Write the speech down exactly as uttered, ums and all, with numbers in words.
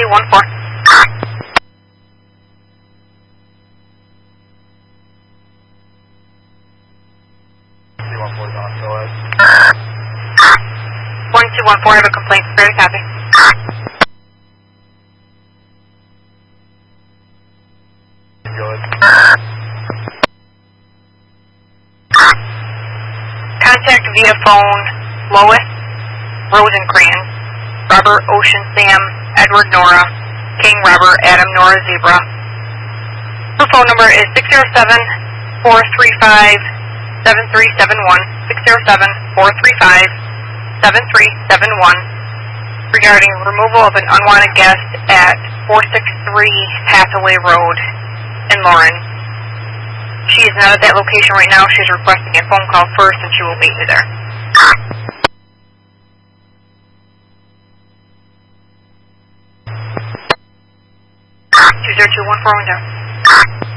two one four. two one four is on, go ahead. one two one four, I have a complaint. Prepare to copy. Go ahead. Contact via phone Lois Rosencrans, Robert Ocean Sam, Edward Nora, King Robert Adam Nora Zebra. Her phone number is six zero seven, four three five, seven three seven one, six zero seven, four three five, seven three seven one, regarding removal of an unwanted guest at four six three Hathaway Road in Lauren. She is not at that location right now. She's requesting a phone call first, and she will meet you there. two zero two one four one zero.